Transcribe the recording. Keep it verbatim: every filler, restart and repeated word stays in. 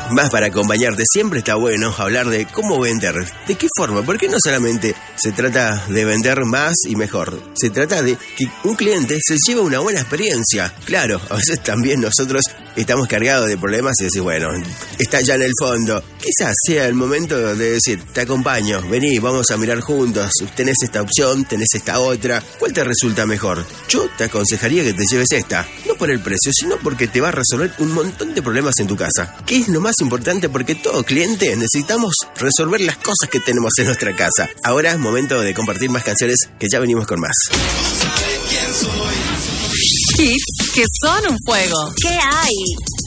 más para acompañarte. Siempre está bueno hablar de cómo vender, de qué forma, porque no solamente se trata de vender más y mejor, se trata de que un cliente se lleve una buena experiencia. Claro, a veces también nosotros estamos cargados de problemas y decir, bueno, está ya en el fondo. Quizás sea el momento de decir, te acompaño, vení, vamos a mirar juntos, tenés esta opción, tenés esta otra, ¿cuál te resulta mejor? Yo te aconsejaría que te lleves esta, no por el precio, sino porque te va a resolver un montón de problemas en tu casa, que es lo más importante, porque todo cliente necesitamos resolver las cosas que tenemos en nuestra casa. Ahora es momento de compartir más canciones, que ya venimos con más. Hits que son un fuego. ¿Qué hay?